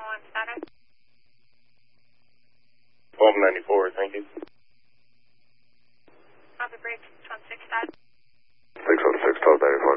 status. 1294, thank you. Copy bridge 616 status. 616, 1294.